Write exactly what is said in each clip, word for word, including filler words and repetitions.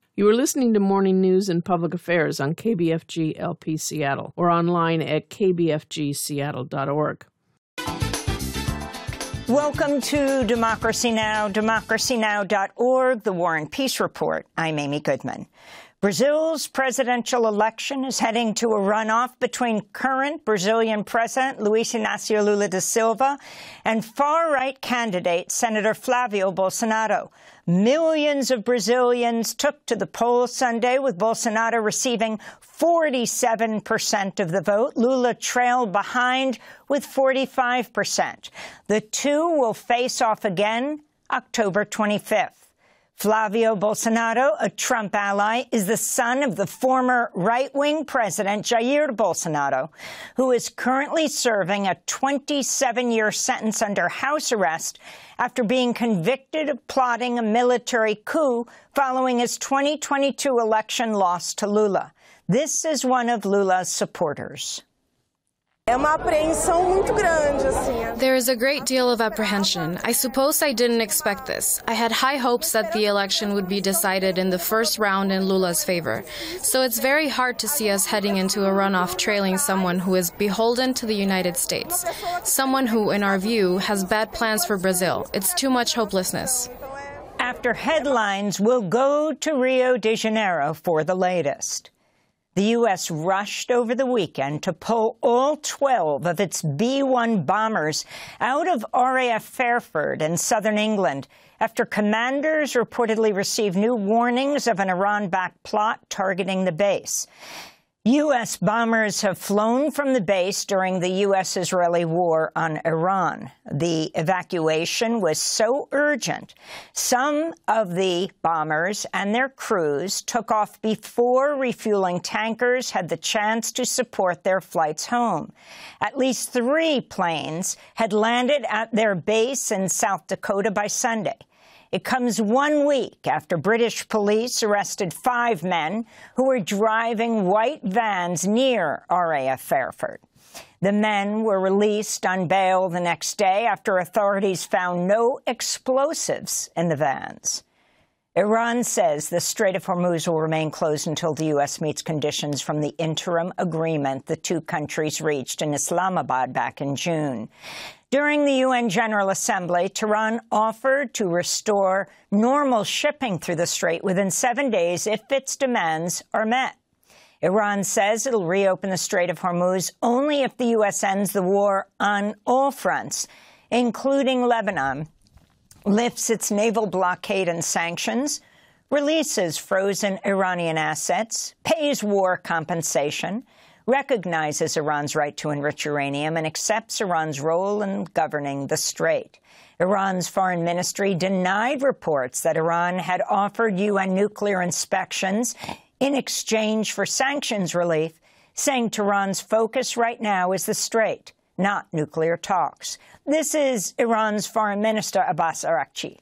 You are listening to Morning News and Public Affairs on K B F G L P Seattle or online at k b f g seattle dot org. Welcome to Democracy Now!, democracy now dot org, the War and Peace Report. I'm Amy Goodman. Brazil's presidential election is heading to a runoff between current Brazilian President Luiz Inácio Lula da Silva and far-right candidate Senator Flávio Bolsonaro. Millions of Brazilians took to the polls Sunday, with Bolsonaro receiving forty-seven percent of the vote. Lula trailed behind with forty-five percent. The two will face off again October twenty-fifth. Flávio Bolsonaro, a Trump ally, is the son of the former right-wing president Jair Bolsonaro, who is currently serving a twenty-seven year sentence under house arrest after being convicted of plotting a military coup following his twenty twenty-two election loss to Lula. This is one of Lula's supporters. There is a great deal of apprehension. I suppose I didn't expect this. I had high hopes that the election would be decided in the first round in Lula's favor. So it's very hard to see us heading into a runoff trailing someone who is beholden to the United States. Someone who, in our view, has bad plans for Brazil. It's too much hopelessness. After headlines, we'll go to Rio de Janeiro for the latest. The U S rushed over the weekend to pull all twelve of its B one bombers out of R A F Fairford in southern England after commanders reportedly received new warnings of an Iran-backed plot targeting the base. U S bombers have flown from the base during the U S Israeli war on Iran. The evacuation was so urgent, some of the bombers and their crews took off before refueling tankers had the chance to support their flights home. At least three planes had landed at their base in South Dakota by Sunday. It comes one week after British police arrested five men who were driving white vans near R A F Fairford. The men were released on bail the next day after authorities found no explosives in the vans. Iran says the Strait of Hormuz will remain closed until the U S meets conditions from the interim agreement the two countries reached in Islamabad back in June. During the U N General Assembly, Tehran offered to restore normal shipping through the strait within seven days if its demands are met. Iran says it'll reopen the Strait of Hormuz only if the U S ends the war on all fronts, including Lebanon, lifts its naval blockade and sanctions, releases frozen Iranian assets, pays war compensation, recognizes Iran's right to enrich uranium, and accepts Iran's role in governing the strait. Iran's foreign ministry denied reports that Iran had offered U N nuclear inspections in exchange for sanctions relief, saying Tehran's focus right now is the strait, not nuclear talks. This is Iran's Foreign Minister Abbas Araghchi.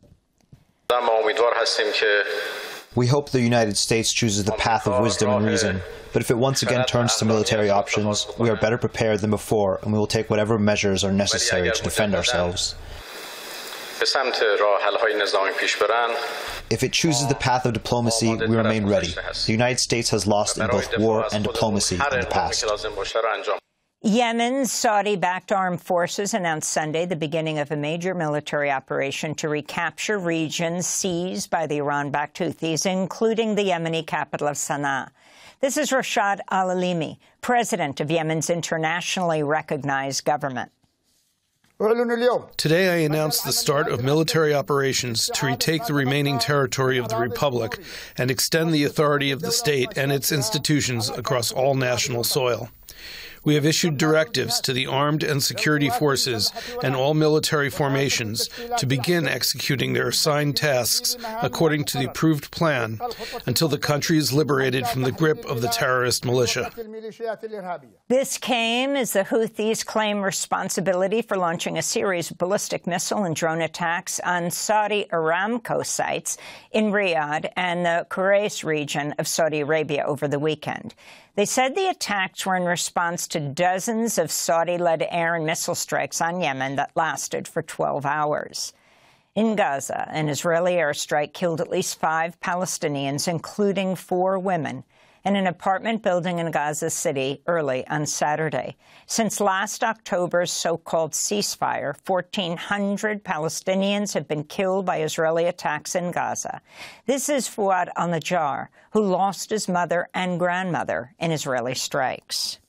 We hope the United States chooses the path of wisdom and reason, but if it once again turns to military options, we are better prepared than before, and we will take whatever measures are necessary to defend ourselves. If it chooses the path of diplomacy, we remain ready. The United States has lost in both war and diplomacy in the past. Yemen's Saudi-backed armed forces announced Sunday the beginning of a major military operation to recapture regions seized by the Iran-backed Houthis, including the Yemeni capital of Sana'a. This is Rashad al-Alimi, president of Yemen's internationally recognized government. Today I announced the start of military operations to retake the remaining territory of the Republic and extend the authority of the state and its institutions across all national soil. We have issued directives to the armed and security forces and all military formations to begin executing their assigned tasks according to the approved plan until the country is liberated from the grip of the terrorist militia. This came as the Houthis claim responsibility for launching a series of ballistic missile and drone attacks on Saudi Aramco sites in Riyadh and the Quraysh region of Saudi Arabia over the weekend. They said the attacks were in response to dozens of Saudi-led air and missile strikes on Yemen that lasted for twelve hours. In Gaza, an Israeli airstrike killed at least five Palestinians, including four women, in an apartment building in Gaza City early on Saturday. Since last October's so-called ceasefire, fourteen hundred Palestinians have been killed by Israeli attacks in Gaza. This is Fouad al-Najjar, who lost his mother and grandmother in Israeli strikes.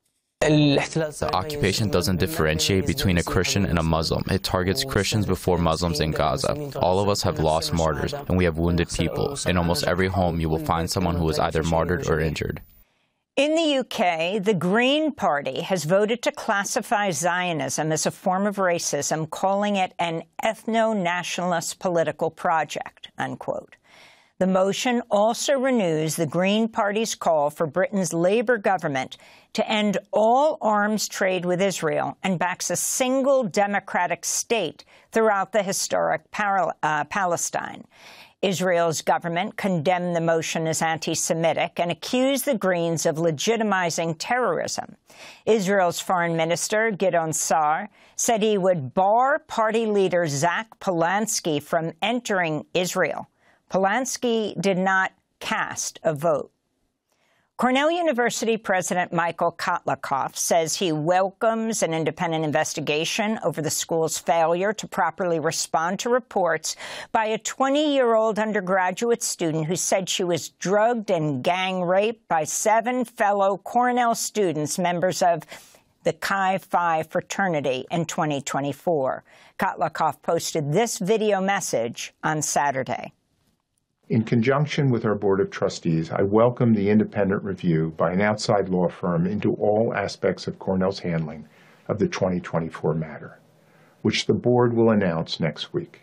The occupation doesn't differentiate between a Christian and a Muslim. It targets Christians before Muslims in Gaza. All of us have lost martyrs, and we have wounded people. In almost every home, you will find someone who was either martyred or injured. In the U K, the Green Party has voted to classify Zionism as a form of racism, calling it an ethno-nationalist political project, unquote. The motion also renews the Green Party's call for Britain's Labour government to end all arms trade with Israel and backs a single democratic state throughout the historic Par- uh, Palestine. Israel's government condemned the motion as anti-Semitic and accused the Greens of legitimizing terrorism. Israel's foreign minister, Gideon Sa'ar, said he would bar party leader Zach Polanski from entering Israel. Polanski did not cast a vote. Cornell University President Michael Kotlakoff says he welcomes an independent investigation over the school's failure to properly respond to reports by a twenty-year-old undergraduate student who said she was drugged and gang raped by seven fellow Cornell students, members of the Chi Phi fraternity, in twenty twenty-four. Kotlakoff posted this video message on Saturday. In conjunction with our Board of Trustees, I welcome the independent review by an outside law firm into all aspects of Cornell's handling of the twenty twenty-four matter, which the Board will announce next week.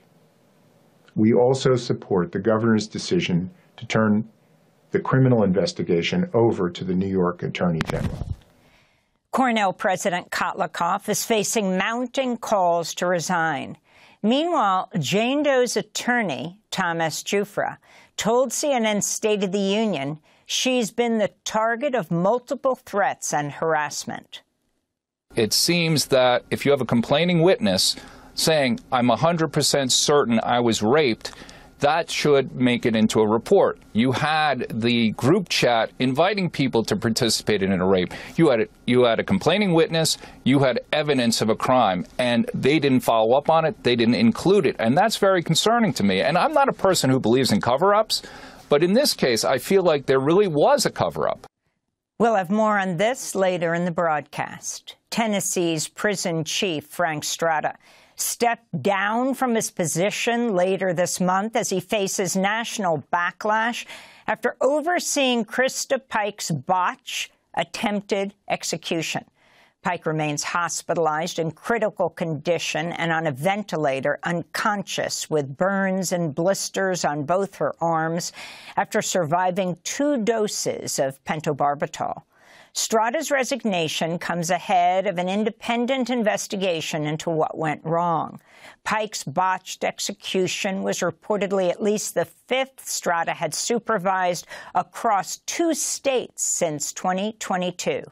We also support the Governor's decision to turn the criminal investigation over to the New York Attorney General. Cornell President Kotlakoff is facing mounting calls to resign. Meanwhile, Jane Doe's attorney, Thomas Jufra, told C N N's State of the Union she's been the target of multiple threats and harassment. It seems that if you have a complaining witness saying, I'm one hundred percent certain I was raped, that should make it into a report. You had the group chat inviting people to participate in a rape. You had a, you had a complaining witness. You had evidence of a crime, and they didn't follow up on it. They didn't include it, and that's very concerning to me. And I'm not a person who believes in cover-ups, but in this case, I feel like there really was a cover-up. We'll have more on this later in the broadcast. Tennessee's prison chief, Frank Strada, stepped down from his position later this month as he faces national backlash after overseeing Krista Pike's botched attempted execution. Pike remains hospitalized in critical condition and on a ventilator, unconscious, with burns and blisters on both her arms after surviving two doses of pentobarbital. Strada's resignation comes ahead of an independent investigation into what went wrong. Pike's botched execution was reportedly at least the fifth Strada had supervised across two states since twenty twenty-two.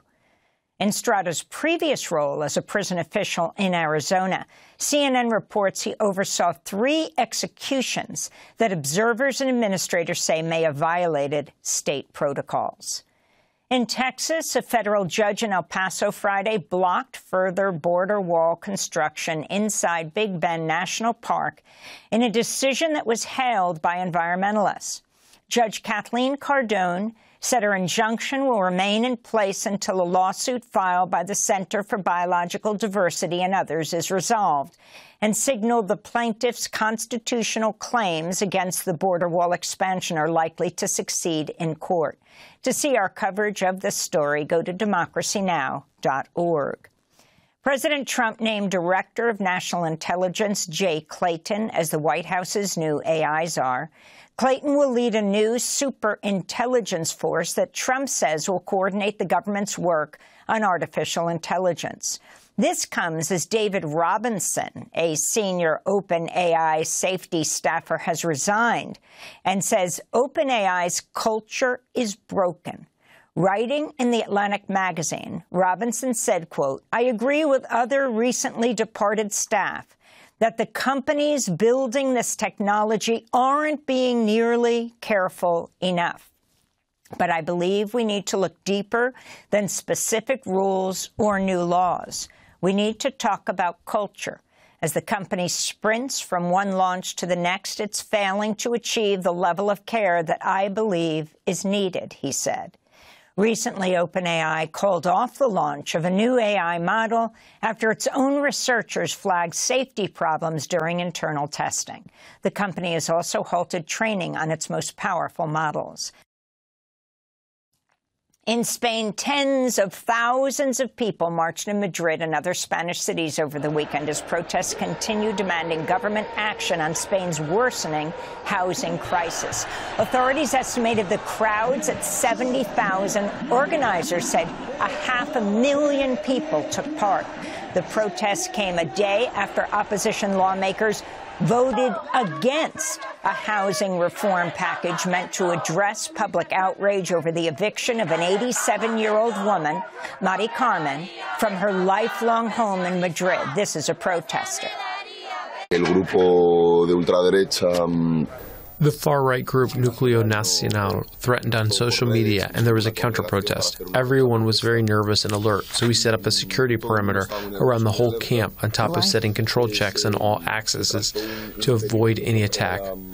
In Strada's previous role as a prison official in Arizona, C N N reports he oversaw three executions that observers and administrators say may have violated state protocols. In Texas, a federal judge in El Paso Friday blocked further border wall construction inside Big Bend National Park in a decision that was hailed by environmentalists. Judge Kathleen Cardone said her injunction will remain in place until a lawsuit filed by the Center for Biological Diversity and others is resolved, and signaled the plaintiff's constitutional claims against the border wall expansion are likely to succeed in court. To see our coverage of this story, go to democracy now dot org. President Trump named Director of National Intelligence Jay Clayton as the White House's new A I czar. Clayton will lead a new super-intelligence force that Trump says will coordinate the government's work on artificial intelligence. This comes as David Robinson, a senior OpenAI safety staffer, has resigned and says OpenAI's culture is broken. Writing in The Atlantic magazine, Robinson said, quote, I agree with other recently departed staff that the companies building this technology aren't being nearly careful enough. But I believe we need to look deeper than specific rules or new laws. We need to talk about culture. As the company sprints from one launch to the next, it's failing to achieve the level of care that I believe is needed, he said. Recently, OpenAI called off the launch of a new A I model after its own researchers flagged safety problems during internal testing. The company has also halted training on its most powerful models. In Spain, tens of thousands of people marched in Madrid and other Spanish cities over the weekend as protests continue demanding government action on Spain's worsening housing crisis. Authorities estimated the crowds at seventy thousand. Organizers said a half a million people took part. The protests came a day after opposition lawmakers voted against a housing reform package meant to address public outrage over the eviction of an eighty-seven-year-old woman, Mari Carmen, from her lifelong home in Madrid. This is a protester. El grupo de ultraderecha The far-right group Núcleo Nacional threatened on social media, and there was a counter-protest. Everyone was very nervous and alert, so we set up a security perimeter around the whole camp on top of setting control checks on all accesses to avoid any attack. I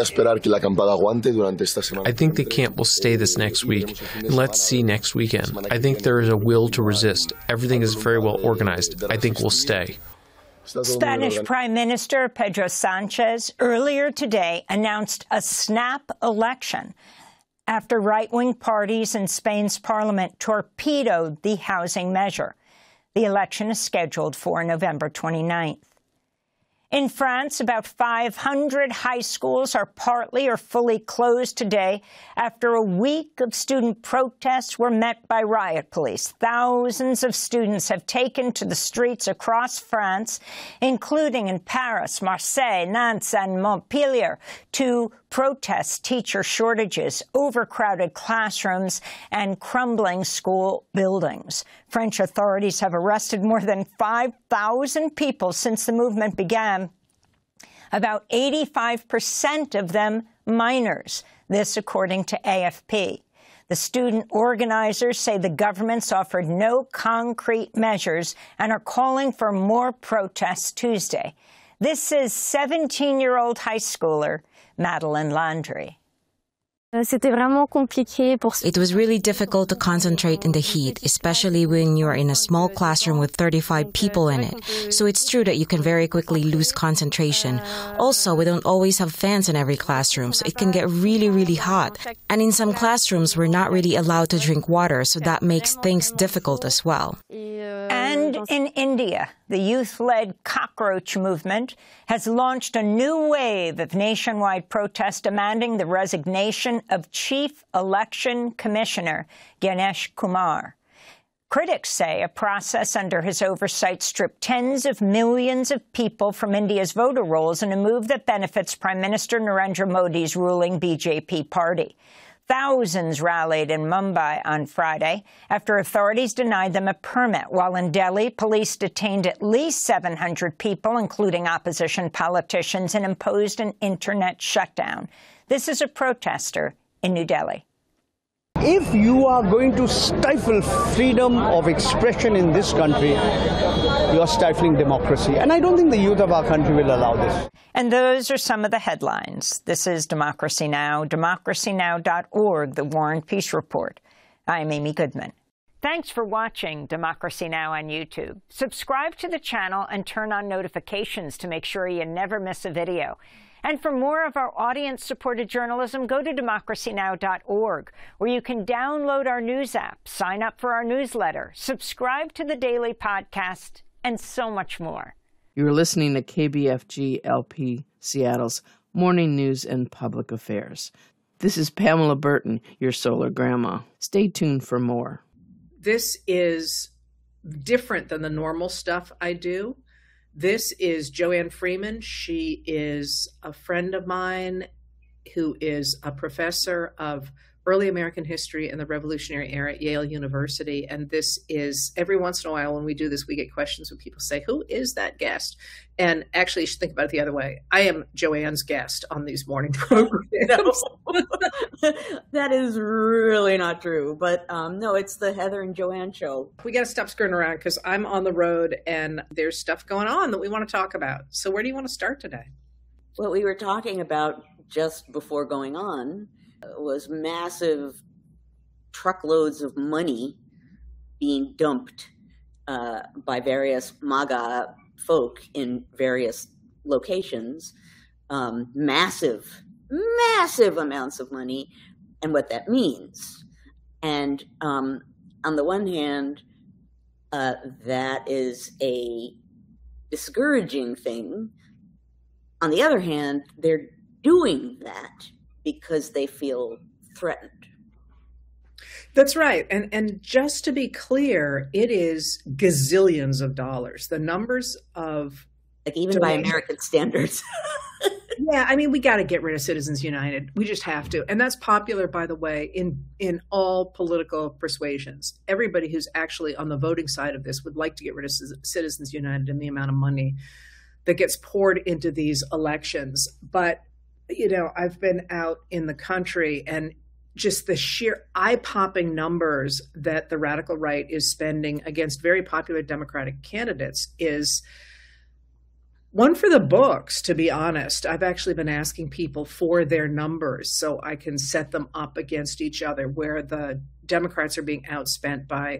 think the camp will stay this next week, and let's see next weekend. I think there is a will to resist. Everything is very well organized. I think we'll stay. Spanish Prime Minister Pedro Sanchez earlier today announced a snap election after right-wing parties in Spain's parliament torpedoed the housing measure. The election is scheduled for November twenty-ninth. In France, about five hundred high schools are partly or fully closed today after a week of student protests were met by riot police. Thousands of students have taken to the streets across France, including in Paris, Marseille, Nantes, and Montpellier, to protest teacher shortages, overcrowded classrooms, and crumbling school buildings. French authorities have arrested more than five thousand people since the movement began, about eighty-five percent of them minors, this according to A F P. The student organizers say the government's offered no concrete measures and are calling for more protests Tuesday. This is seventeen-year-old high schooler Madeline Landry. It was really difficult to concentrate in the heat, especially when you are in a small classroom with thirty-five people in it. So it's true that you can very quickly lose concentration. Also, we don't always have fans in every classroom, so it can get really, really hot. And in some classrooms, we're not really allowed to drink water, so that makes things difficult as well. And in India, the youth-led Cockroach Movement has launched a new wave of nationwide protest demanding the resignation of Chief Election Commissioner Ganesh Kumar. Critics say a process under his oversight stripped tens of millions of people from India's voter rolls in a move that benefits Prime Minister Narendra Modi's ruling B J P party. Thousands rallied in Mumbai on Friday after authorities denied them a permit, while in Delhi, police detained at least seven hundred people, including opposition politicians, and imposed an internet shutdown. This is a protester in New Delhi. If you are going to stifle freedom of expression in this country, you are stifling democracy. And I don't think the youth of our country will allow this. And those are some of the headlines. This is Democracy Now!, democracy now dot org, the War and Peace Report. I'm Amy Goodman. Thanks for watching Democracy Now! On YouTube. Subscribe to the channel and turn on notifications to make sure you never miss a video. And for more of our audience-supported journalism, go to democracy now dot org, where you can download our news app, sign up for our newsletter, subscribe to the daily podcast, and so much more. You're listening to K B F G L P Seattle's Morning News and Public Affairs. This is Pamela Burton, your solar grandma. Stay tuned for more. This is different than the normal stuff I do. This is Joanne Freeman. She is a friend of mine who is a professor of early American history and the Revolutionary era at Yale University. And this is, every once in a while when we do this, we get questions when people say, who is that guest? And actually, you should think about it the other way. I am Joanne's guest on these morning programs. That is really not true. But um, no, it's the Heather and Joanne show. We got to stop skirting around because I'm on the road and there's stuff going on that we want to talk about. So where do you want to start today? What we were talking about just before going on was massive truckloads of money being dumped uh, by various MAGA folk in various locations, um, massive, massive amounts of money, and what that means. And um, on the one hand, uh, that is a discouraging thing. On the other hand, they're doing that because they feel threatened. That's right. And and just to be clear, it is gazillions of dollars. The numbers of... Like even by American standards. Yeah, I mean, we got to get rid of Citizens United. We just have to. And that's popular, by the way, in, in all political persuasions. Everybody who's actually on the voting side of this would like to get rid of Citizens United and the amount of money that gets poured into these elections. But you know, I've been out in the country and just the sheer eye-popping numbers that the radical right is spending against very popular Democratic candidates is one for the books, to be honest. I've actually been asking people for their numbers so I can set them up against each other, where the Democrats are being outspent by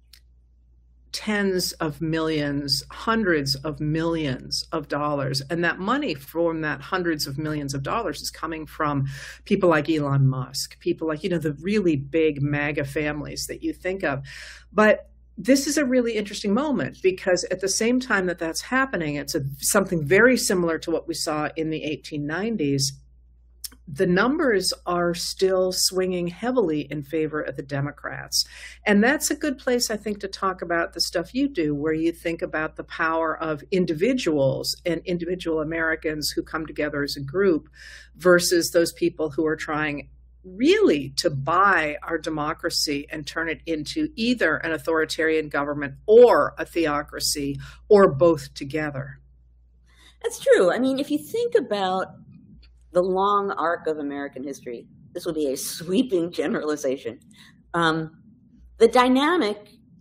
tens of millions, hundreds of millions of dollars. And that money from that hundreds of millions of dollars is coming from people like Elon Musk, people like, you know, the really big MAGA families that you think of. But this is a really interesting moment because at the same time that that's happening, it's a, something very similar to what we saw in the eighteen nineties. The numbers are still swinging heavily in favor of the Democrats. And that's a good place, I think, to talk about the stuff you do, where you think about the power of individuals and individual Americans who come together as a group versus those people who are trying really to buy our democracy and turn it into either an authoritarian government or a theocracy or both together. That's true. I mean, if you think about the long arc of American history, this will be a sweeping generalization. Um, the dynamic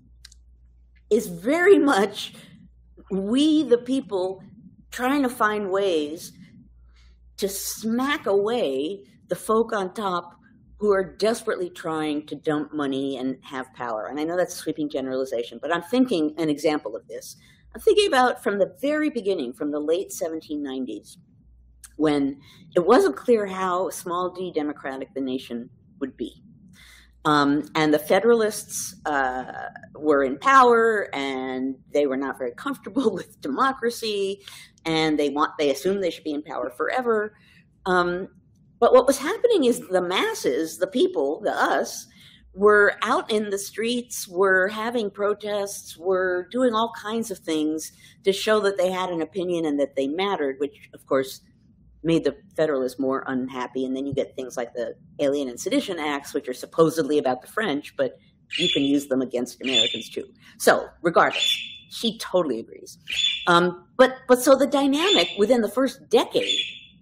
is very much we, the people, trying to find ways to smack away the folk on top who are desperately trying to dump money and have power. And I know that's a sweeping generalization, but I'm thinking an example of this. I'm thinking about from the very beginning, from the late seventeen nineties, when it wasn't clear how small d democratic the nation would be. Um, and the Federalists uh, were in power, and they were not very comfortable with democracy, and they want they assumed they should be in power forever. Um, but what was happening is the masses, the people, the us, were out in the streets, were having protests, were doing all kinds of things to show that they had an opinion and that they mattered, which, of course, made the Federalists more unhappy. And then you get things like the Alien and Sedition Acts, which are supposedly about the French, but you can use them against Americans too. So regardless, she totally agrees. Um, but, but so the dynamic within the first decade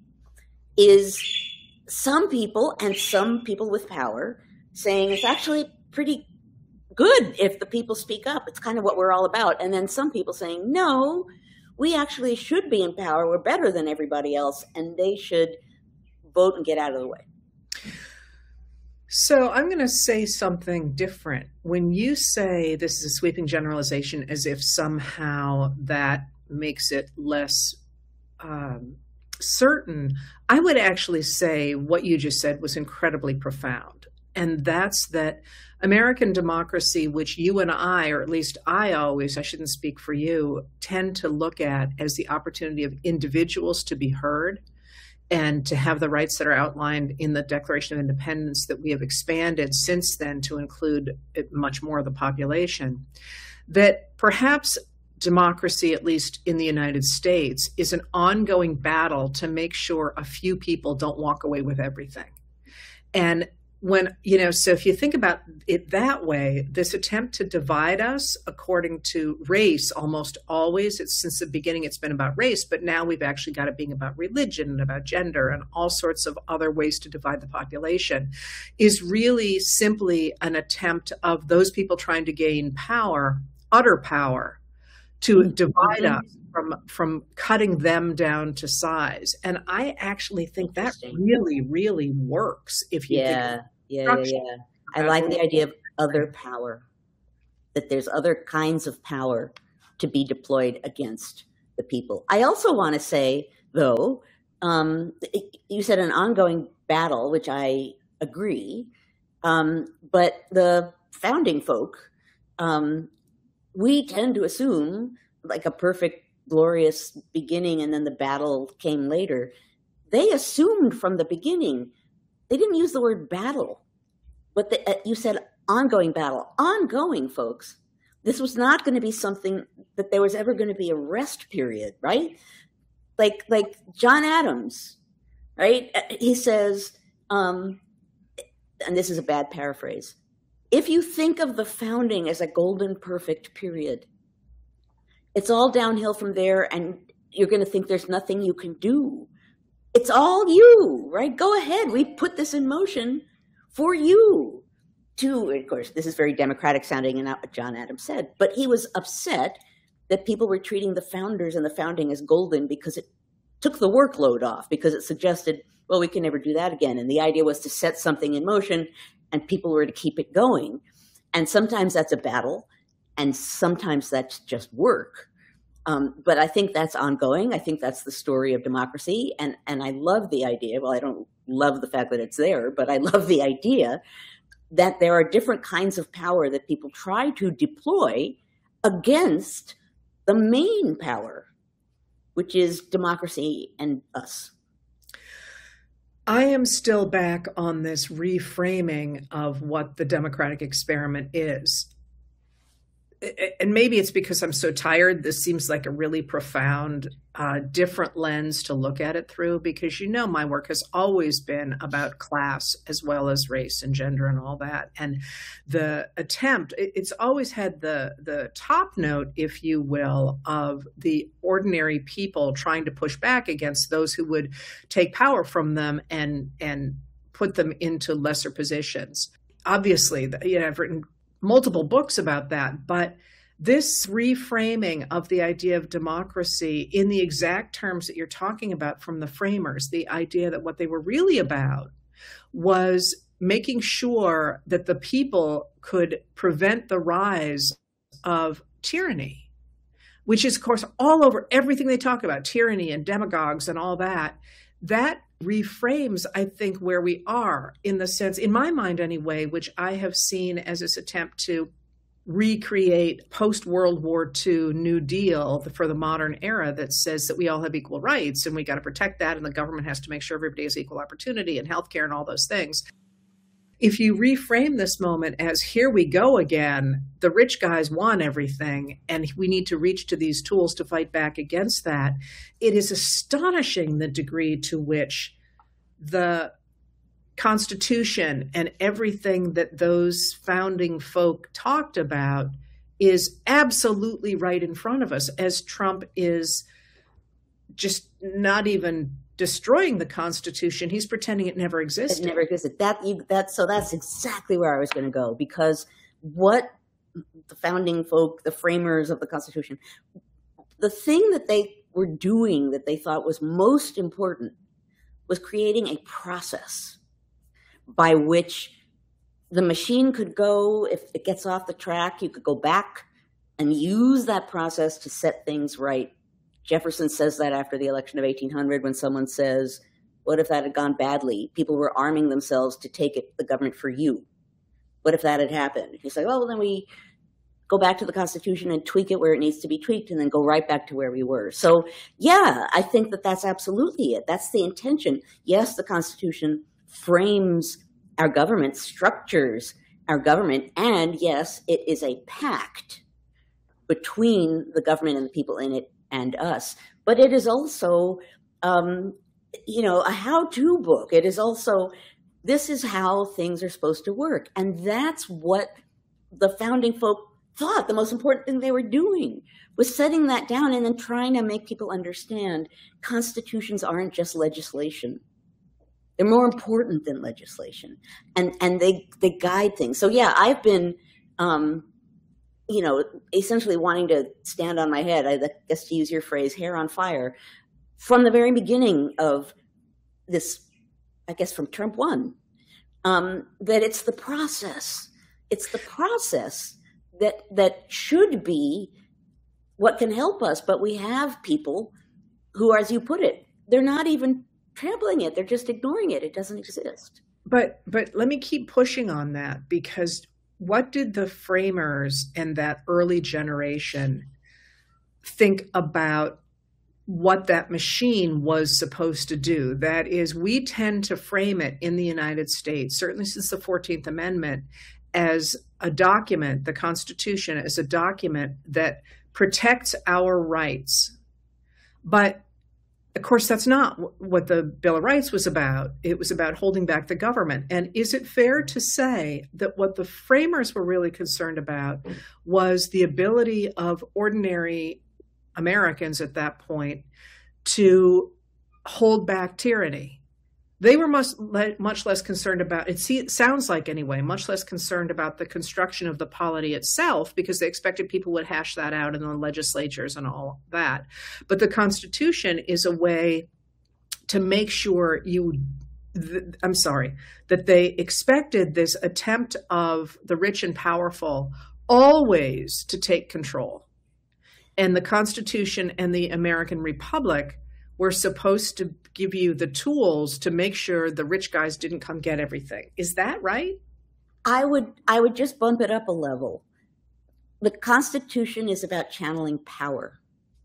is some people and some people with power saying it's actually pretty good if the people speak up. It's kind of what we're all about. And then some people saying, no, we actually should be in power. We're better than everybody else, and they should vote and get out of the way. So I'm going to say something different. When you say this is a sweeping generalization as if somehow that makes it less um, certain, I would actually say what you just said was incredibly profound. And that's that American democracy, which you and I, or at least I always, I shouldn't speak for you, tend to look at as the opportunity of individuals to be heard and to have the rights that are outlined in the Declaration of Independence that we have expanded since then to include much more of the population, that perhaps democracy, at least in the United States, is an ongoing battle to make sure a few people don't walk away with everything. And when, you know, so if you think about it that way, this attempt to divide us according to race, almost always, it's since the beginning, it's been about race, but now we've actually got it being about religion and about gender and all sorts of other ways to divide the population, is really simply an attempt of those people trying to gain power, utter power, to divide us from from cutting them down to size. And I actually think that really, really works. If you yeah, think yeah, yeah, yeah. I like the idea of other power, that there's other kinds of power to be deployed against the people. I also want to say, though, um, you said an ongoing battle, which I agree, um, but the founding folk, um, we tend to assume like a perfect, glorious beginning and then the battle came later. They assumed from the beginning, they didn't use the word battle, but the, uh, you said ongoing battle. Ongoing, folks. This was not going to be something that there was ever going to be a rest period, right? Like, like John Adams, right? He says, um, and this is a bad paraphrase, if you think of the founding as a golden perfect period, it's all downhill from there and you're going to think there's nothing you can do. It's all you, right? Go ahead. We put this in motion for you. To, of course, this is very democratic sounding and not what John Adams said, but he was upset that people were treating the founders and the founding as golden because it took the workload off, because it suggested, well, we can never do that again. And the idea was to set something in motion and people were to keep it going. And sometimes that's a battle, and sometimes that's just work. Um, but I think that's ongoing. I think that's the story of democracy. And, and I love the idea, well, I don't love the fact that it's there, but I love the idea that there are different kinds of power that people try to deploy against the main power, which is democracy and us. I am still back on this reframing of what the democratic experiment is. And maybe it's because I'm so tired. This seems like a really profound, uh, different lens to look at it through, because, you know, my work has always been about class as well as race and gender and all that. And the attempt, it's always had the, the top note, if you will, of the ordinary people trying to push back against those who would take power from them and, and put them into lesser positions. Obviously, you know, I've written multiple books about that, but this reframing of the idea of democracy in the exact terms that you're talking about from the framers, the idea that what they were really about was making sure that the people could prevent the rise of tyranny, which is, of course, all over everything they talk about, tyranny and demagogues and all that. That reframes, I think, where we are, in the sense, in my mind anyway, which I have seen as this attempt to recreate post-World War Two New Deal for the modern era that says that we all have equal rights and we got to protect that, and the government has to make sure everybody has equal opportunity and healthcare and all those things. If you reframe this moment as, here we go again, the rich guys want everything, and we need to reach to these tools to fight back against that, it is astonishing the degree to which the Constitution and everything that those founding folk talked about is absolutely right in front of us, as Trump is just not even destroying the Constitution. He's pretending it never existed. It never existed. That, you, that, so that's exactly where I was going to go, because what the founding folk, the framers of the Constitution, the thing that they were doing that they thought was most important was creating a process by which the machine could go, if it gets off the track, you could go back and use that process to set things right. Jefferson says that after the election of eighteen hundred, when someone says, what if that had gone badly? People were arming themselves to take it, the government for you. What if that had happened? He's like, oh, well, then we go back to the Constitution and tweak it where it needs to be tweaked, and then go right back to where we were. So, yeah, I think that that's absolutely it. That's the intention. Yes, the Constitution frames our government, structures our government, and yes, it is a pact between the government and the people in it and us. But it is also, um, you know, a how-to book. It is also, this is how things are supposed to work. And that's what the founding folk thought the most important thing they were doing was setting that down and then trying to make people understand constitutions aren't just legislation. They're more important than legislation. And and they, they guide things. So yeah, I've been, um, you know, essentially wanting to stand on my head, I guess to use your phrase, hair on fire, from the very beginning of this, I guess from Trump one, um, that it's the process. It's the process that that should be what can help us. But we have people who, as you put it, they're not even trampling it. They're just ignoring it. It doesn't exist. But but let me keep pushing on that, because what did the framers and that early generation think about what that machine was supposed to do? That is, we tend to frame it in the United States, certainly since the fourteenth Amendment, as a document, the Constitution, as a document that protects our rights. But of course, that's not what the Bill of Rights was about. It was about holding back the government. And is it fair to say that what the framers were really concerned about was the ability of ordinary Americans at that point to hold back tyranny? They were much, much less concerned about, it, see, it sounds like anyway, much less concerned about the construction of the polity itself, because they expected people would hash that out in the legislatures and all that. But the Constitution is a way to make sure you, th- I'm sorry, that they expected this attempt of the rich and powerful always to take control. And the Constitution and the American Republic were supposed to give you the tools to make sure the rich guys didn't come get everything. Is that right? I would I would just bump it up a level. The Constitution is about channeling power.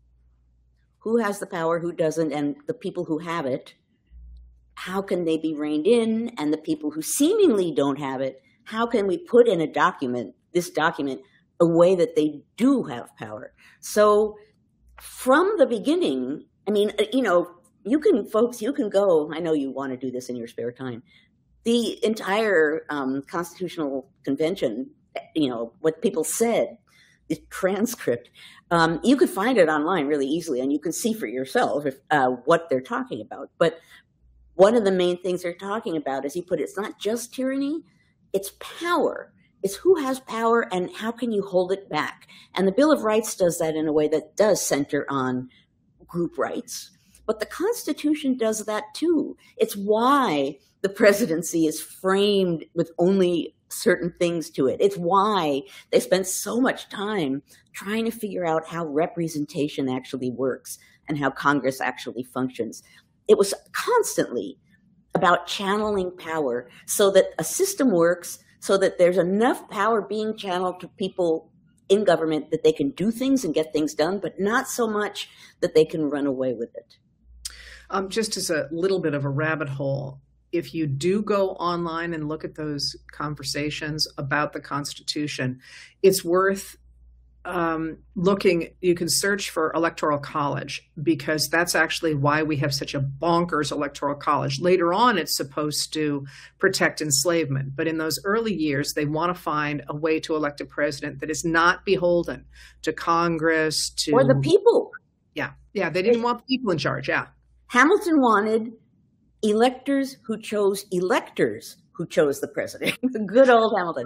Who has the power, who doesn't, and the people who have it, how can they be reined in? And the people who seemingly don't have it, how can we put in a document, this document, a way that they do have power? So from the beginning, I mean, you know, you can, folks, you can go, I know you want to do this in your spare time. The entire um, Constitutional Convention, you know, what people said, the transcript, um, you could find it online really easily, and you can see for yourself if, uh, what they're talking about. But one of the main things they're talking about, as you put it, it's not just tyranny, it's power. It's who has power and how can you hold it back? And the Bill of Rights does that in a way that does center on group rights. But the Constitution does that too. It's why the presidency is framed with only certain things to it. It's why they spent so much time trying to figure out how representation actually works and how Congress actually functions. It was constantly about channeling power so that a system works, so that there's enough power being channeled to people in government that they can do things and get things done, but not so much that they can run away with it. Um, just as a little bit of a rabbit hole, if you do go online and look at those conversations about the Constitution, it's worth um, looking. You can search for Electoral College, because that's actually why we have such a bonkers Electoral College. Later on, it's supposed to protect enslavement. But in those early years, they want to find a way to elect a president that is not beholden to Congress, to... Or the people. Yeah. Yeah. They didn't want people in charge. Yeah. Hamilton wanted electors who chose electors who chose the president. Good old Hamilton.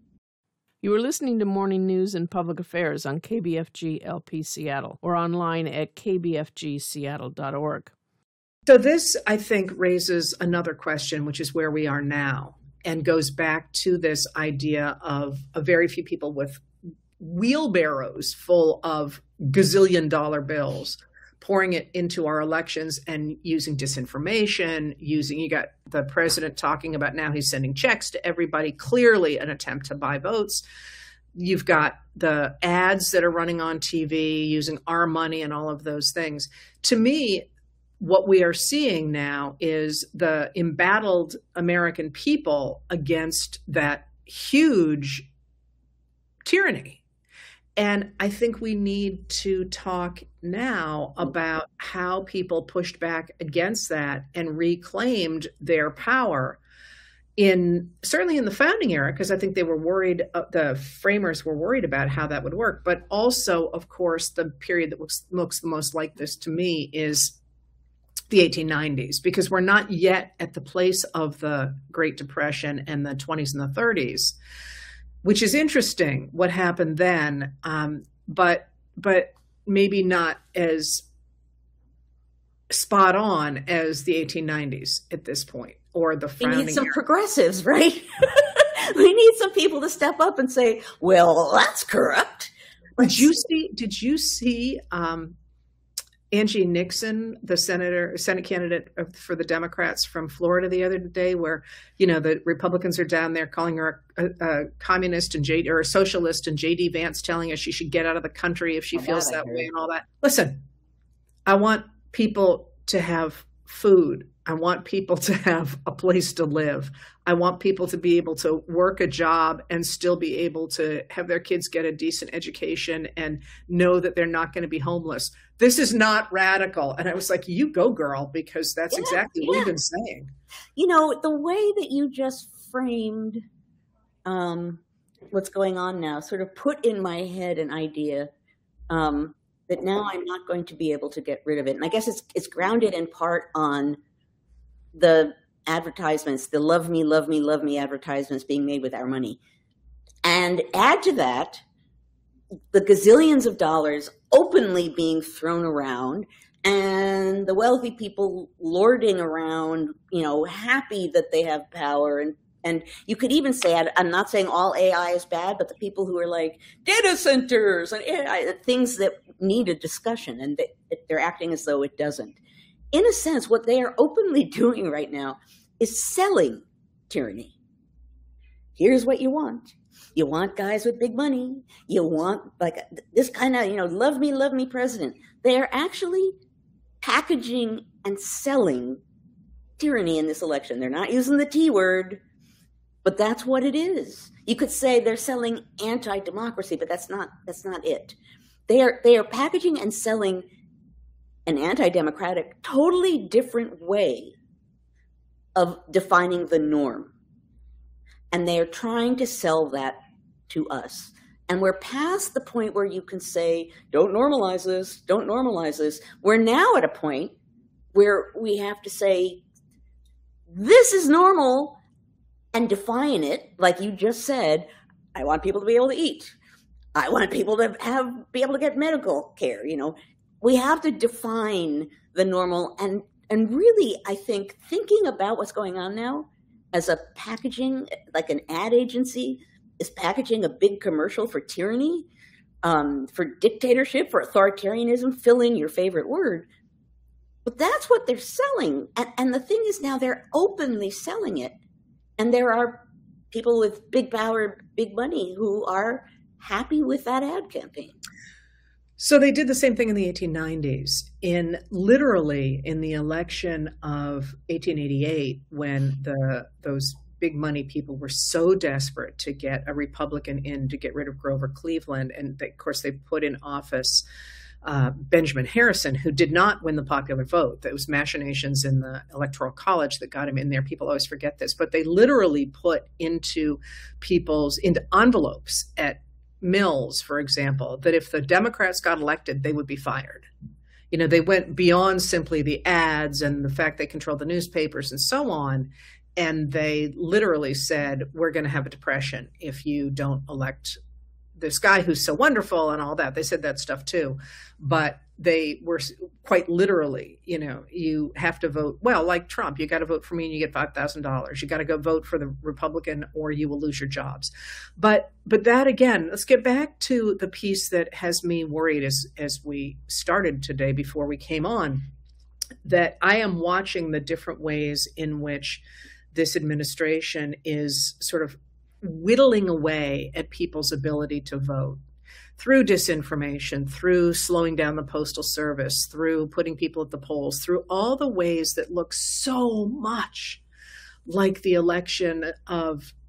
You were listening to Morning News and Public Affairs on K B F G L P Seattle or online at k b f g seattle dot org. So this, I think, raises another question, which is where we are now, and goes back to this idea of a very few people with wheelbarrows full of gazillion dollar bills pouring it into our elections and using disinformation, using, you got the president talking about now he's sending checks to everybody, clearly an attempt to buy votes. You've got the ads that are running on T V using our money and all of those things. To me, what we are seeing now is the embattled American people against that huge tyranny. And I think we need to talk now about how people pushed back against that and reclaimed their power in certainly in the founding era, because I think they were worried, uh, the framers were worried about how that would work. But also, of course, the period that looks, looks the most like this to me is the eighteen nineties, because we're not yet at the place of the Great Depression and the twenties and the thirties, which is interesting what happened then, um, but but maybe not as spot on as the eighteen nineties at this point, or the founding We need some era. progressives, right? We need some people to step up and say, well, that's corrupt. Did you see, did you see um, Angie Nixon, the senator, Senate candidate for the Democrats from Florida the other day, where, you know, the Republicans are down there calling her a, a, a communist and J, or a socialist, and J D Vance telling her she should get out of the country if she Oh, feels that I that heard. way and all that. Listen, I want people to have food. I want people to have a place to live. I want people to be able to work a job and still be able to have their kids get a decent education and know that they're not going to be homeless. This is not radical. And I was like, you go, girl, because that's Yeah, exactly what yeah. we've been saying. You know, the way that you just framed um, what's going on now sort of put in my head an idea um, that now I'm not going to be able to get rid of it. And I guess it's it's grounded in part on the advertisements, the love me, love me, love me advertisements being made with our money. And add to that the gazillions of dollars openly being thrown around, and the wealthy people lording around, you know, happy that they have power. And, and you could even say, I'm not saying all A I is bad, but the people who are like data centers and A I, things that need a discussion, and they, they're acting as though it doesn't. In a sense, what they are openly doing right now is selling tyranny. Here's what you want. You want guys with big money. You want like this kind of, you know, love me, love me president. They are actually packaging and selling tyranny in this election. They're not using the T word, but that's what it is. You could say they're selling anti-democracy, but that's not that's not it. They are they are packaging and selling an anti-democratic, totally different way of defining the norm. And they are trying to sell that to us. And we're past the point where you can say, don't normalize this, don't normalize this. We're now at a point where we have to say, this is normal, and define it, like you just said. I want people to be able to eat. I want people to have be able to get medical care, you know. We have to define the normal, and and really, I think, thinking about what's going on now as a packaging, like an ad agency is packaging a big commercial for tyranny, um, for dictatorship, for authoritarianism, fill in your favorite word. But that's what they're selling. And, and the thing is now they're openly selling it. And there are people with big power, big money who are happy with that ad campaign. So they did the same thing in the eighteen nineties, in literally in the election of eighteen eighty-eight, when the those big money people were so desperate to get a Republican in to get rid of Grover Cleveland. And they, of course, they put in office uh, Benjamin Harrison, who did not win the popular vote. There was machinations in the Electoral College that got him in there. People always forget this, but they literally put into people's, into envelopes at Mills, for example, that if the Democrats got elected, they would be fired. You know, they went beyond simply the ads and the fact they controlled the newspapers and so on. And they literally said, we're going to have a depression if you don't elect this guy who's so wonderful and all that. They said that stuff too. But they were quite literally, you know, you have to vote. Well, like Trump, you got to vote for me and you get five thousand dollars. You got to go vote for the Republican or you will lose your jobs. But but that, again, let's get back to the piece that has me worried as, as we started today before we came on, that I am watching the different ways in which this administration is sort of whittling away at people's ability to vote through disinformation, through slowing down the postal service, through putting people at the polls, through all the ways that look so much like the election of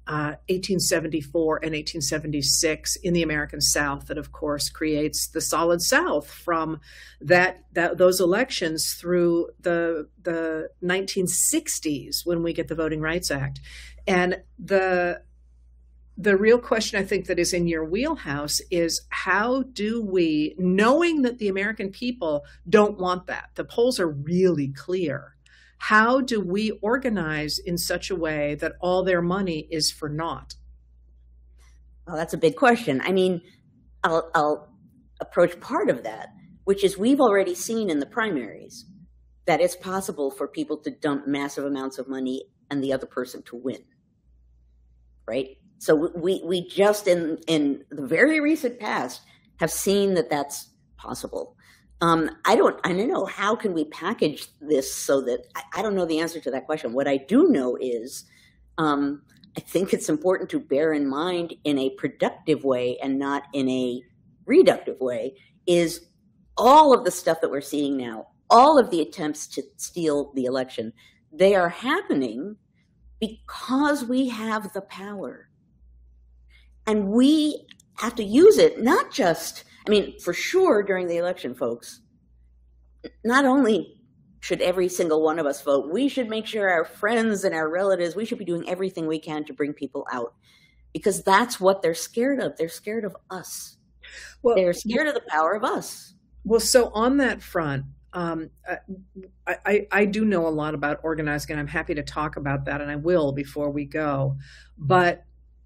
uh, eighteen seventy-four and eighteen seventy-six in the American South that, of course, creates the Solid South from that, that those elections through the the nineteen sixties when we get the Voting Rights Act. And the the real question I think that is in your wheelhouse is how do we, knowing that the American people don't want that, the polls are really clear, how do we organize in such a way that all their money is for naught? Well, that's a big question. I mean, I'll, I'll approach part of that, which is we've already seen in the primaries that it's possible for people to dump massive amounts of money and the other person to win, right? So we we just in, in the very recent past have seen that that's possible. Um, I don't I don't know, how can we package this so that, I, I don't know the answer to that question. What I do know is um, I think it's important to bear in mind in a productive way and not in a reductive way is all of the stuff that we're seeing now, all of the attempts to steal the election, they are happening because we have the power. And we have to use it, not just, I mean, for sure during the election, folks, not only should every single one of us vote, we should make sure our friends and our relatives, we should be doing everything we can to bring people out because that's what they're scared of. They're scared of us. Well, they're scared of the power of us. Well, so on that front, um, I, I, I do know a lot about organizing, and I'm happy to talk about that, and I will before we go. But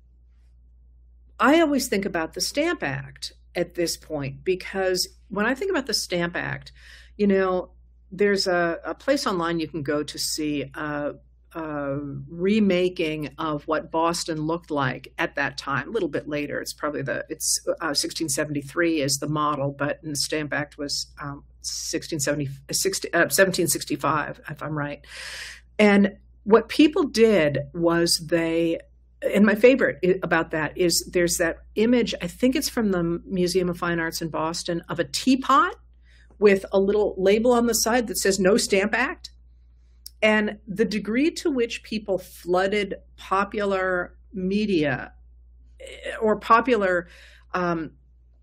I always think about the Stamp Act at this point, because when I think about the Stamp Act, you know, there's a, a place online you can go to see a, a remaking of what Boston looked like at that time. A little bit later, it's probably the it's uh, sixteen seventy-three is the model, but in the Stamp Act was um, sixteen seventy, sixty, uh, seventeen sixty-five, if I'm right. And what people did was they. And my favorite about that is there's that image, I think it's from the Museum of Fine Arts in Boston, of a teapot with a little label on the side that says no Stamp Act. And the degree to which people flooded popular media or popular um,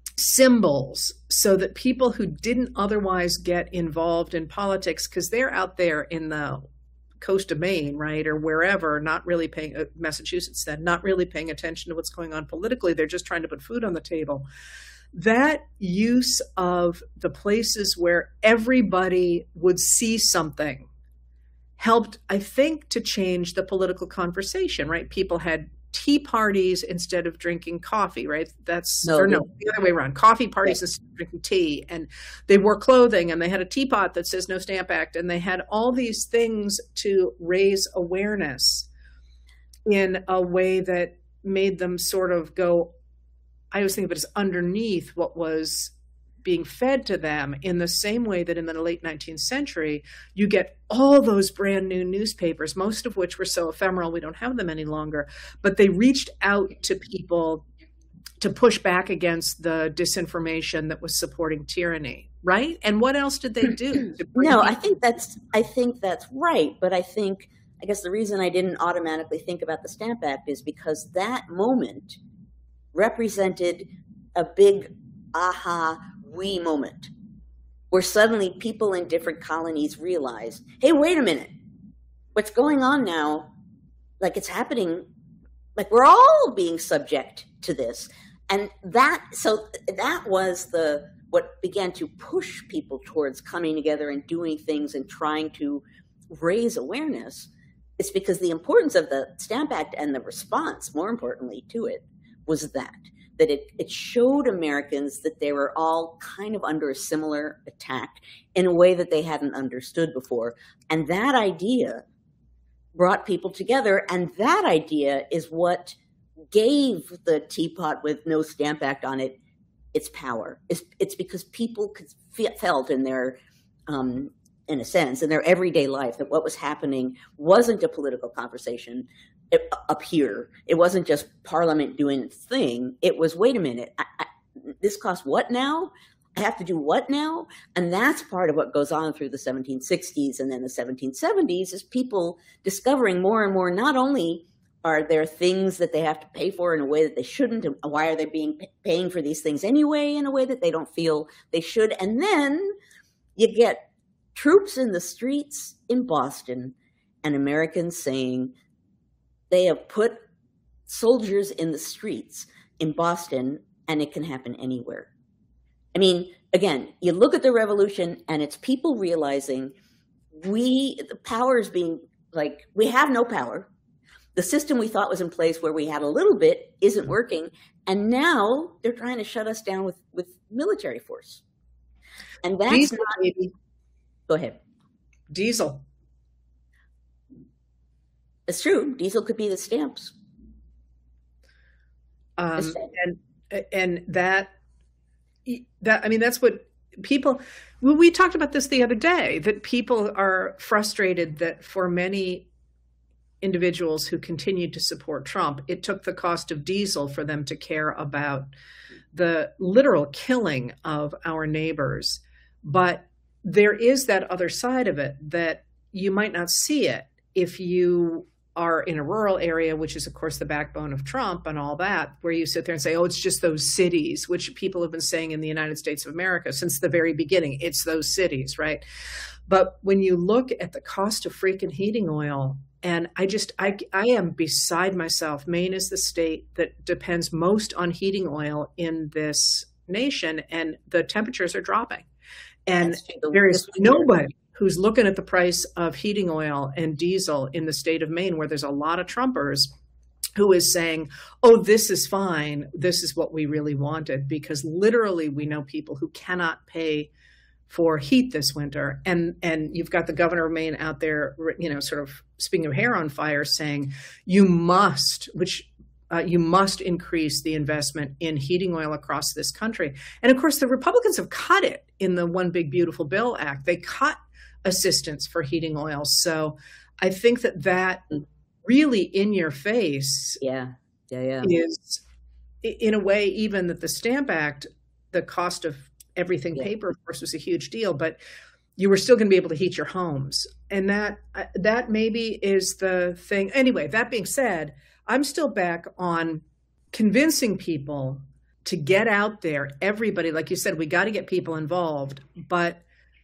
symbols so that people who didn't otherwise get involved in politics, because they're out there in the coast of Maine, right, or wherever, not really paying, uh, Massachusetts then, not really paying attention to what's going on politically. They're just trying to put food on the table. That use of the places where everybody would see something helped, I think, to change the political conversation, right? People had tea parties instead of drinking coffee, right? That's, no, or no, the other way around, coffee parties instead of drinking tea. And they wore clothing and they had a teapot that says no Stamp Act. And they had all these things to raise awareness in a way that made them sort of go, I always think of it as underneath what was being fed to them, in the same way that in the late nineteenth century, you get all those brand new newspapers, most of which were so ephemeral, we don't have them any longer, but they reached out to people to push back against the disinformation that was supporting tyranny, right? And what else did they do? No, I think that's, I think that's right. But I think, I guess the reason I didn't automatically think about the Stamp Act is because that moment represented a big aha we moment where suddenly people in different colonies realized, hey, wait a minute, what's going on now, like it's happening, like we're all being subject to this. And that, so that was the, what began to push people towards coming together and doing things and trying to raise awareness. It's because the importance of the Stamp Act and the response, more importantly to it, was that. that it, it showed Americans that they were all kind of under a similar attack in a way that they hadn't understood before. And that idea brought people together. And that idea is what gave the teapot with no Stamp Act on it its power. It's, it's because people could, felt in their, um, in a sense, in their everyday life that what was happening wasn't a political conversation up here. It wasn't just Parliament doing its thing. It was, wait a minute, I, I, this costs what now? I have to do what now? And that's part of what goes on through the seventeen sixties and then the seventeen seventies is people discovering more and more, not only Are there things that they have to pay for in a way that they shouldn't? And why are they being paying for these things anyway in a way that they don't feel they should? And then you get troops in the streets in Boston and Americans saying they have put soldiers in the streets in Boston and it can happen anywhere. I mean, again, you look at the revolution and it's people realizing we, the power is being like, we have no power. The system we thought was in place where we had a little bit isn't working. And now they're trying to shut us down with, with military force. And that's Diesel, not... baby. Go ahead. Diesel. It's true. Diesel could be the stamps. Um, and and that, that, I mean, that's what people, we, we talked about this the other day, that people are frustrated that for many individuals who continued to support Trump, it took the cost of diesel for them to care about the literal killing of our neighbors. But there is that other side of it that you might not see it if you are in a rural area, which is, of course, the backbone of Trump and all that, where you sit there and say, oh, it's just those cities, which people have been saying in the United States of America since the very beginning. It's those cities, right? But when you look at the cost of freaking heating oil, and I just, I, I am beside myself. Maine is the state that depends most on heating oil in this nation, and the temperatures are dropping. And there is nobody who's looking at the price of heating oil and diesel in the state of Maine, where there's a lot of Trumpers, who is saying, oh, this is fine. This is what we really wanted, because literally we know people who cannot pay for heat this winter. And and you've got the governor of Maine out there, you know, sort of speaking of hair on fire, saying you must, which uh, you must increase the investment in heating oil across this country. And of course, the Republicans have cut it in the One Big Beautiful Bill Act. They cut assistance for heating oil. So I think that that really in your face yeah. Yeah, yeah. is, in a way, even that the Stamp Act, the cost of everything yeah. paper, of course, was a huge deal, but you were still going to be able to heat your homes. And that that maybe is the thing. Anyway, that being said, I'm still back on convincing people to get out there. Everybody, like you said, we got to get people involved, but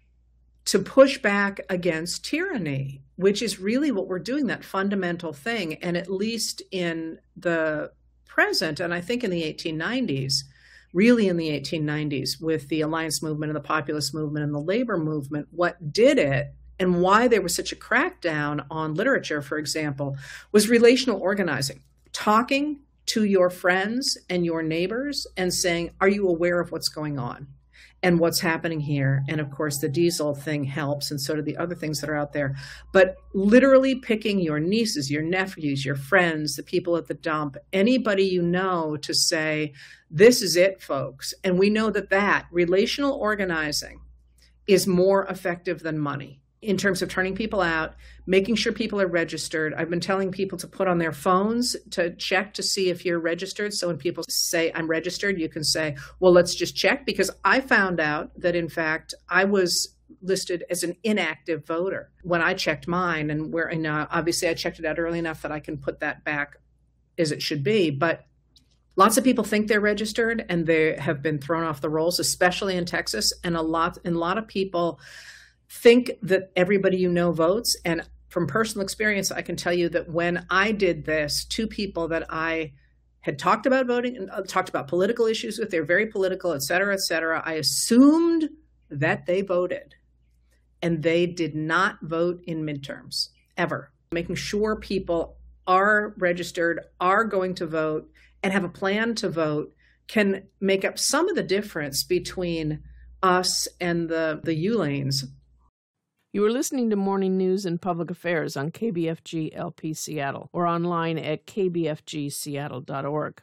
to push back against tyranny, which is really what we're doing, that fundamental thing. And at least in the present, and I think in the eighteen nineties, really in the eighteen nineties, with the Alliance movement and the populist movement and the labor movement, what did it and why there was such a crackdown on literature, for example, was relational organizing, talking to your friends and your neighbors and saying, are you aware of what's going on and what's happening here? And of course, the diesel thing helps, and so do the other things that are out there. But literally picking your nieces, your nephews, your friends, the people at the dump, anybody you know, to say, this is it, folks. And we know that that relational organizing is more effective than money in terms of turning people out, making sure people are registered. I've been telling people to put on their phones to check to see if you're registered. So when people say, I'm registered, you can say, well, let's just check, because I found out that, in fact, I was listed as an inactive voter when I checked mine. And we're in, uh, obviously I checked it out early enough that I can put that back as it should be. But lots of people think they're registered and they have been thrown off the rolls, especially in Texas. And a lot, and a lot of people think that everybody you know votes. And from personal experience, I can tell you that when I did this, two people that I had talked about voting and uh, talked about political issues with, they're very political, et cetera, et cetera. I assumed that they voted, and they did not vote in midterms ever. Making sure people are registered, are going to vote, and have a plan to vote can make up some of the difference between us and the, the U-lanes. You are listening to Morning News and Public Affairs on K B F G L P Seattle or online at k b f g seattle dot org.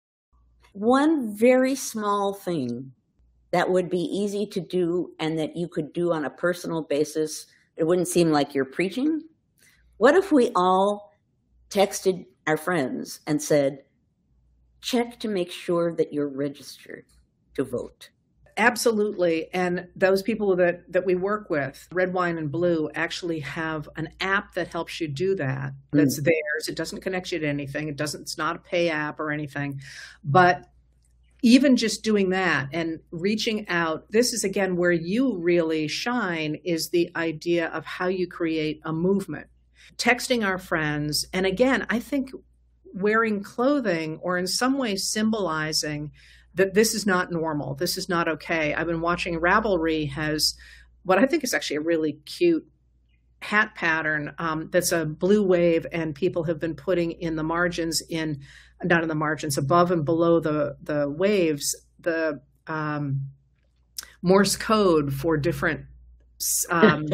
One very small thing that would be easy to do and that you could do on a personal basis, it wouldn't seem like you're preaching. What if we all texted our friends and said, check to make sure that you're registered to vote? Absolutely. And those people that, that we work with, Red Wine and Blue, actually have an app that helps you do that. That's mm. theirs. It doesn't connect you to anything. It doesn't, it's not a pay app or anything. But even just doing that and reaching out, this is again where you really shine, is the idea of how you create a movement. Texting our friends. And again, I think wearing clothing or in some way symbolizing that this is not normal. This is not okay. I've been watching Ravelry has what I think is actually a really cute hat pattern um, that's a blue wave, and people have been putting in the margins, in not in the margins, above and below the, the waves, the um, Morse code for different um,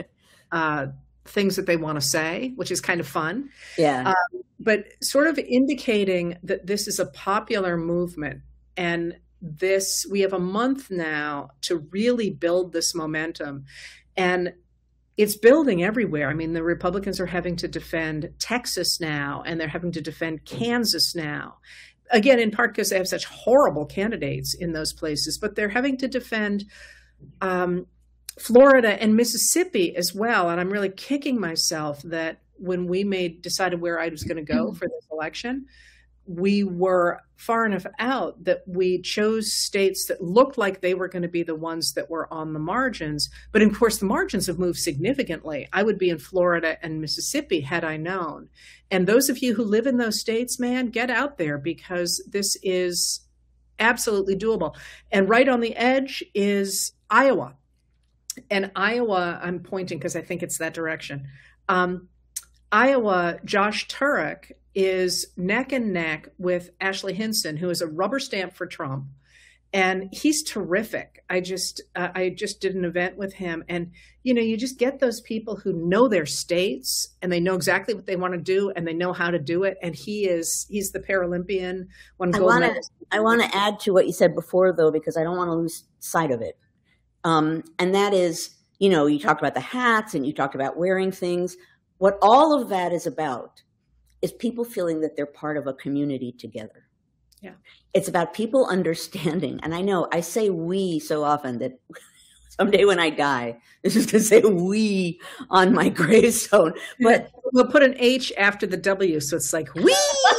uh, things that they want to say, which is kind of fun. Yeah. Um, but sort of indicating that this is a popular movement. And this, we have a month now to really build this momentum. And it's building everywhere. I mean, the Republicans are having to defend Texas now, and they're having to defend Kansas now. Again, in part because they have such horrible candidates in those places, but they're having to defend um, Florida and Mississippi as well. And I'm really kicking myself that when we made decided where I was going to go for this election, we were far enough out that we chose states that looked like they were going to be the ones that were on the margins. But of course, the margins have moved significantly. I would be in Florida and Mississippi had I known. And those of you who live in those states, man, get out there, because this is absolutely doable. And right on the edge is Iowa. And Iowa, I'm pointing because I think it's that direction. Um, Iowa, Josh Turek is neck and neck with Ashley Hinson, who is a rubber stamp for Trump. And he's terrific. I just, uh, I just did an event with him, and, you know, you just get those people who know their states and they know exactly what they want to do and they know how to do it. And he is, he's the Paralympian. One I want to, I want to add to what you said before, though, because I don't want to lose sight of it. Um, and that is, you know, you talked about the hats and you talked about wearing things. What all of that is about is people feeling that they're part of a community together. Yeah. It's about people understanding. And I know I say we so often that someday when I die, this is going to say we on my gravestone. But we'll put an H after the W, so it's like we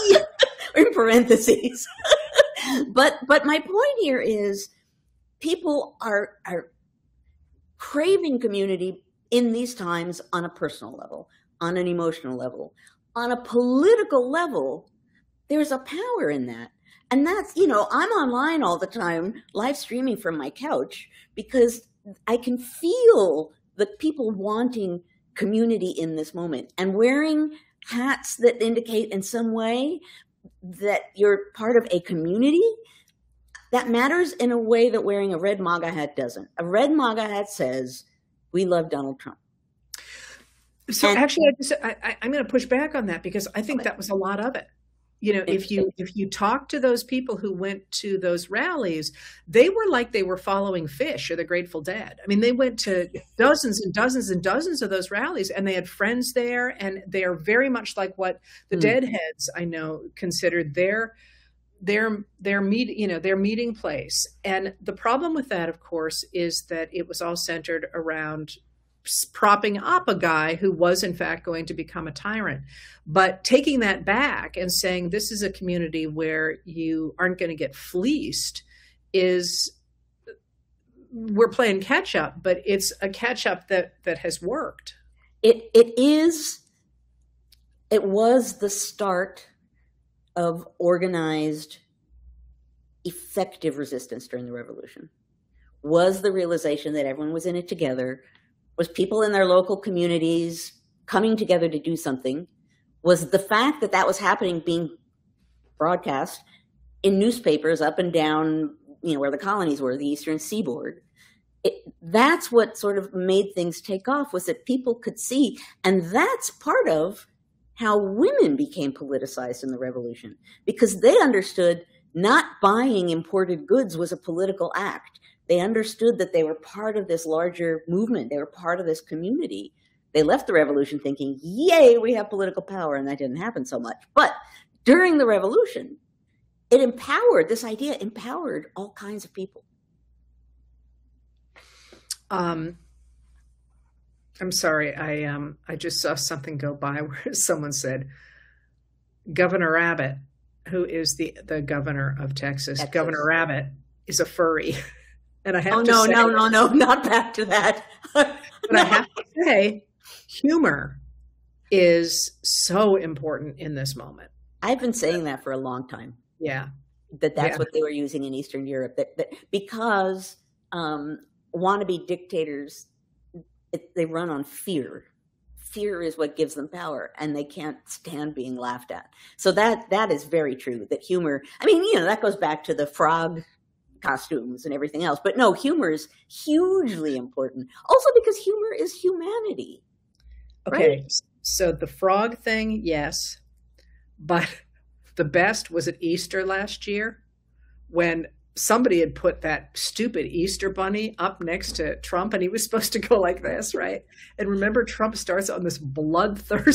in parentheses. but but my point here is people are are craving community in these times on a personal level, on an emotional level. On a political level, there's a power in that. And that's, you know, I'm online all the time, live streaming from my couch, because I can feel the people wanting community in this moment. And wearing hats that indicate in some way that you're part of a community, that matters in a way that wearing a red MAGA hat doesn't. A red MAGA hat says, we love Donald Trump. So and, actually, I just, I, I'm going to push back on that, because I think that was a lot of it. You know, if you if you talk to those people who went to those rallies, they were like they were following Phish or the Grateful Dead. I mean, they went to dozens and dozens and dozens of those rallies, and they had friends there, and they are very much like what the mm. Deadheads, I know, considered their their their meet you know their meeting place. And the problem with that, of course, is that it was all centered around propping up a guy who was in fact going to become a tyrant. But taking that back and saying this is a community where you aren't going to get fleeced is, we're playing catch up, but it's a catch up that that has worked. It it is it was the start of organized effective resistance during the revolution. Was the realization that everyone was in it together, was people in their local communities coming together to do something, was the fact that that was happening being broadcast in newspapers up and down, you know, where the colonies were, the Eastern Seaboard. It, that's what sort of made things take off, was that people could see. And that's part of how women became politicized in the revolution, because they understood not buying imported goods was a political act. They understood that they were part of this larger movement. They were part of this community. They left the revolution thinking, yay, we have political power, and that didn't happen so much. But during the revolution, it empowered, this idea empowered all kinds of people. Um, I'm sorry, I um, I just saw something go by where someone said, Governor Abbott, who is the, the governor of Texas, Texas, Governor Abbott is a furry. And I have oh, to no, say, no, no, no, not back to that. But I have to say, humor is so important in this moment. I've been saying that for a long time. Yeah. That that's yeah. what they were using in Eastern Europe. That, that because um, wannabe dictators, it, they run on fear. Fear is what gives them power, and they can't stand being laughed at. So that that is very true. That humor, I mean, you know, that goes back to the frog costumes and everything else. But no, humor is hugely important. Also because humor is humanity. Okay, right? So the frog thing, yes. But the best was at Easter last year when somebody had put that stupid Easter bunny up next to Trump and he was supposed to go like this, right? And remember, Trump starts on this bloodthirsty